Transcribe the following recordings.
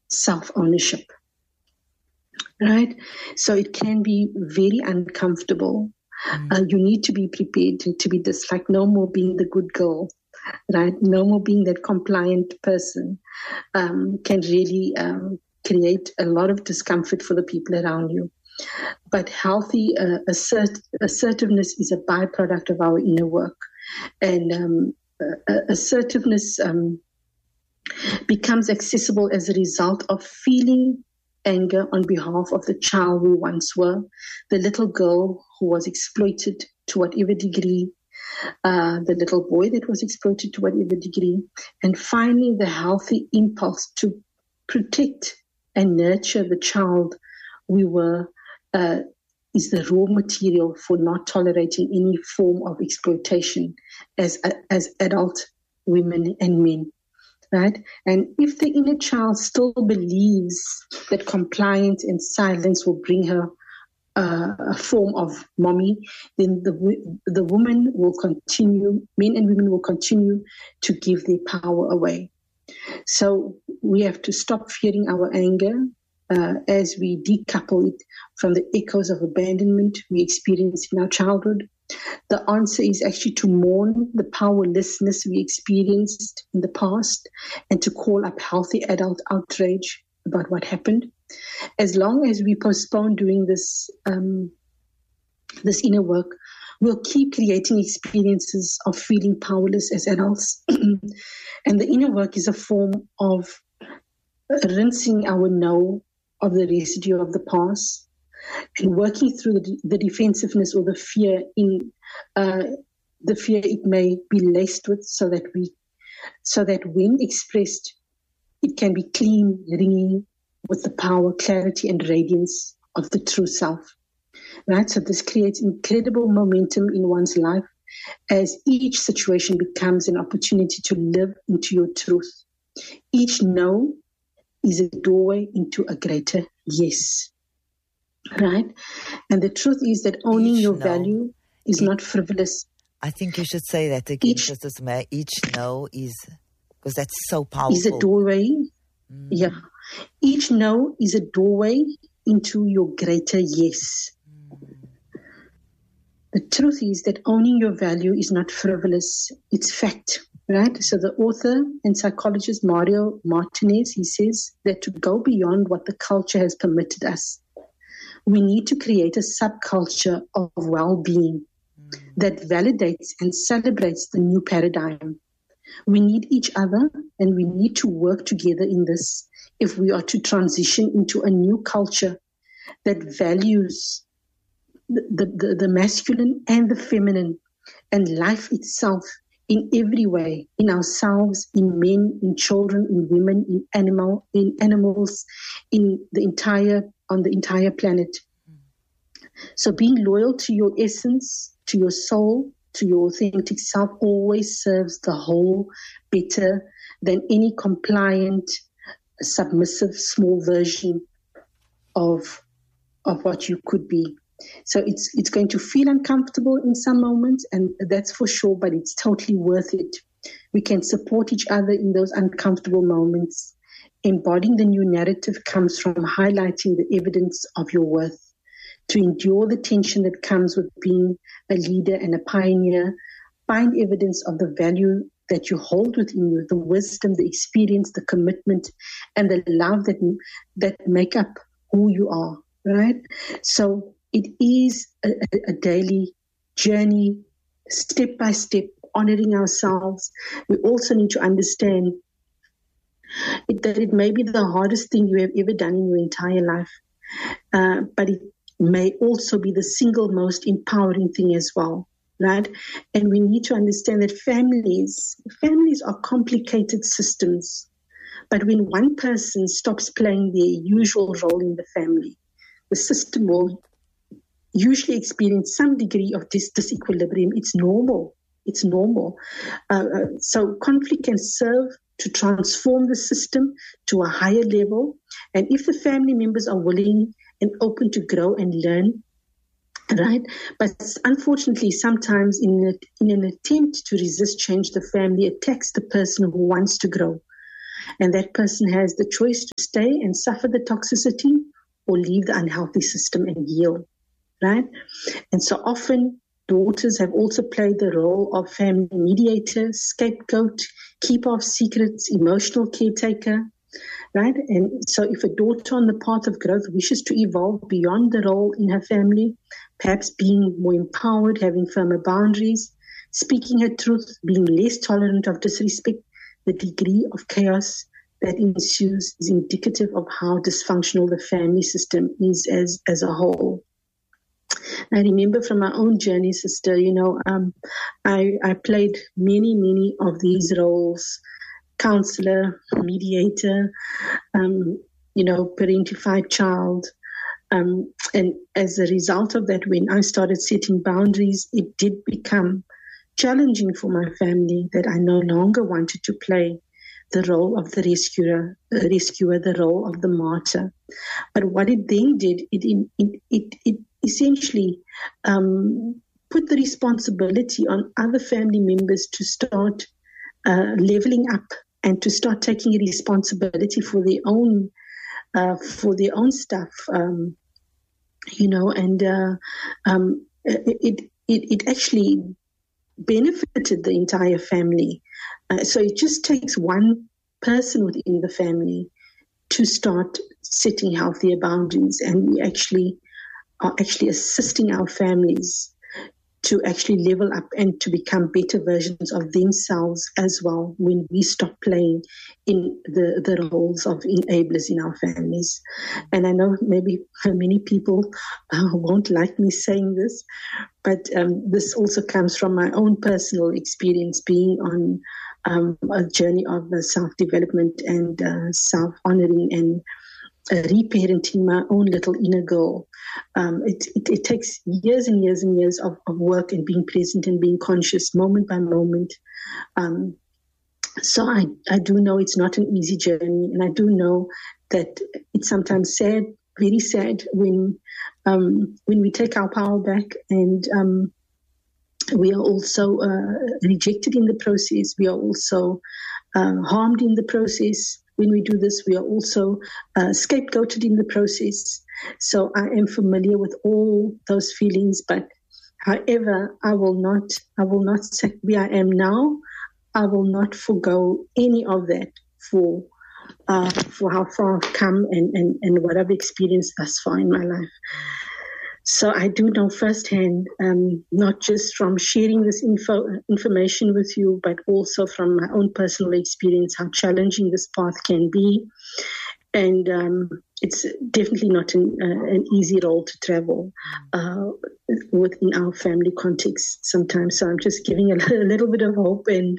self-ownership, right? So it can be very uncomfortable. You need to be prepared to be this, like no more being the good girl, right? No more being that compliant person can really create a lot of discomfort for the people around you. But healthy assertiveness is a byproduct of our inner work. And assertiveness becomes accessible as a result of feeling anger on behalf of the child we once were, the little girl who was exploited to whatever degree, the little boy that was exploited to whatever degree, and finally the healthy impulse to protect and nurture the child we were is the raw material for not tolerating any form of exploitation as adult women and men. Right? And if the inner child still believes that compliance and silence will bring her a form of mommy, then the woman will continue, men and women will continue to give their power away. So we have to stop fearing our anger as we decouple it from the echoes of abandonment we experienced in our childhood. The answer is actually to mourn the powerlessness we experienced in the past and to call up healthy adult outrage about what happened. As long as we postpone doing this inner work, we'll keep creating experiences of feeling powerless as adults. And the inner work is a form of rinsing our know of the residue of the past and working through the defensiveness or the fear it may be laced with, so that when expressed, it can be clean, ringing with the power, clarity, and radiance of the true self. Right? So this creates incredible momentum in one's life as each situation becomes an opportunity to live into your truth. Each no is a doorway into a greater yes. Right? And the truth is that owning your value is not frivolous. I think you should say that again, Sister Samaya. Each no is, because that's so powerful. Is a doorway. Yeah. Each no is a doorway into your greater yes. The truth is that owning your value is not frivolous. It's fact. Right? So the author and psychologist Mario Martinez, he says that to go beyond what the culture has permitted us, we need to create a subculture of well-being that validates and celebrates the new paradigm. We need each other and we need to work together in this if we are to transition into a new culture that values the masculine and the feminine and life itself in every way, in ourselves, in men, in children, in women, in animals, on the entire planet. So being loyal to your essence, to your soul, to your authentic self always serves the whole better than any compliant, submissive, small version of what you could be. So it's going to feel uncomfortable in some moments, and that's for sure, but it's totally worth it. We can support each other in those uncomfortable moments. Embodying the new narrative comes from highlighting the evidence of your worth. To endure the tension that comes with being a leader and a pioneer, find evidence of the value that you hold within you, the wisdom, the experience, the commitment, and the love that make up who you are, right? So it is a daily journey, step by step, honoring ourselves. We also need to understand that it may be the hardest thing you have ever done in your entire life, but it may also be the single most empowering thing as well, right? And we need to understand that families are complicated systems, but when one person stops playing their usual role in the family, the system will usually experience some degree of disequilibrium. It's normal. So conflict can serve to transform the system to a higher level. And if the family members are willing and open to grow and learn, right? But unfortunately, sometimes in an attempt to resist change, the family attacks the person who wants to grow. And that person has the choice to stay and suffer the toxicity or leave the unhealthy system and heal, right? And so often daughters have also played the role of family mediator, scapegoat, keeper of secrets, emotional caretaker, right? And so if a daughter on the path of growth wishes to evolve beyond the role in her family, perhaps being more empowered, having firmer boundaries, speaking her truth, being less tolerant of disrespect, the degree of chaos that ensues is indicative of how dysfunctional the family system is as a whole. I remember from my own journey, sister, I played many of these roles: counselor, mediator, parentified child. And as a result of that, when I started setting boundaries, it did become challenging for my family that I no longer wanted to play the role of the rescuer, the role of the martyr. But what it then did, it essentially put the responsibility on other family members to start leveling up and to start taking responsibility for their own stuff, it actually benefited the entire family. So it just takes one person within the family to start setting healthier boundaries, and we actually are assisting our families to actually level up and to become better versions of themselves as well when we stop playing in the roles of enablers in our families. And I know maybe many people won't like me saying this, but this also comes from my own personal experience being on a journey of self-development and self-honoring and reparenting my own little inner girl. It takes years and years and years of work and being present and being conscious moment by moment. So I do know it's not an easy journey, and I do know that it's sometimes sad, very sad, when we take our power back and we are also rejected in the process. We are also harmed in the process. When we do this, we are also scapegoated in the process. So I am familiar with all those feelings, but however, I will not say where I am now. I will not forgo any of that for how far I've come and what I've experienced thus far in my life. So I do know firsthand, not just from sharing this information with you, but also from my own personal experience, how challenging this path can be. And it's definitely not an easy role to travel within our family context sometimes. So I'm just giving a little bit of hope and,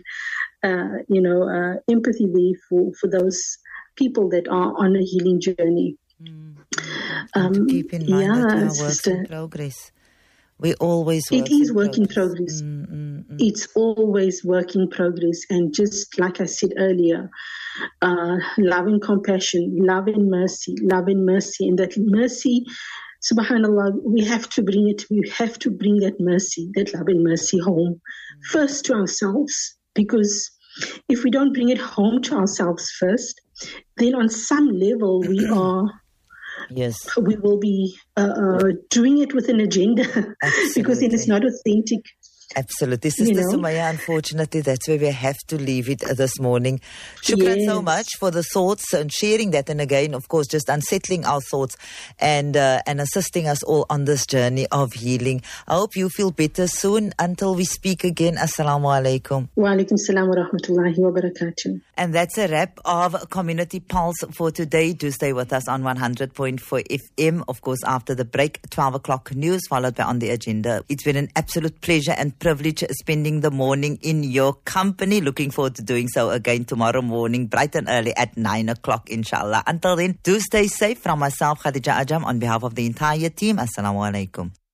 empathy there for those people that are on a healing journey. To keep in mind that we are work in progress. We always work in work in progress. It's always work in progress. And just like I said earlier, love and compassion, love and mercy. And that mercy, subhanAllah, we have to bring it. We have to bring that mercy, that love and mercy home first to ourselves. Because if we don't bring it home to ourselves first, then on some level we are... Yes, we will be doing it with an agenda because then it's not authentic. Absolutely. Sister Sumaya, unfortunately, that's where we have to leave it this morning. Shukran so much for the thoughts and sharing that. And again, of course, just unsettling our thoughts and assisting us all on this journey of healing. I hope you feel better soon. Until we speak again, Assalamu alaikum. Wa alaikum salam wa rahmatullahi wa barakatuh. And that's a wrap of Community Pulse for today. Do stay with us on 100.4 FM. Of course, after the break, 12 o'clock news, followed by On the Agenda. It's been an absolute pleasure and privilege spending the morning in your company. Looking forward to doing so again tomorrow morning, bright and early at 9 o'clock, inshallah. Until then, do stay safe. From myself, Khadija Ajam, on behalf of the entire team, Assalamu alaikum.